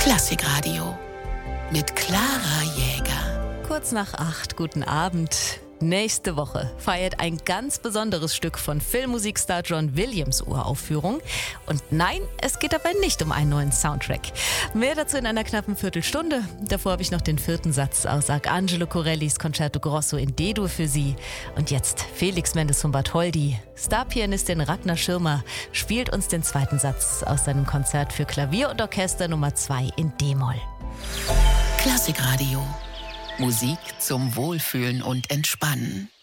Klassikradio mit Clara Jäger. Kurz nach 8, guten Abend. Nächste Woche feiert ein ganz besonderes Stück von Filmmusikstar John Williams Uraufführung. Und nein, es geht dabei nicht um einen neuen Soundtrack. Mehr dazu in einer knappen Viertelstunde. Davor habe ich noch den 4. Satz aus Arcangelo Corellis Concerto Grosso in D-Dur für Sie. Und jetzt Felix Mendes von Bartholdy. Starpianistin Ragnar Schirmer spielt uns den 2. Satz aus seinem Konzert für Klavier und Orchester Nummer 2 in D-Moll. Klassikradio. Musik zum Wohlfühlen und Entspannen.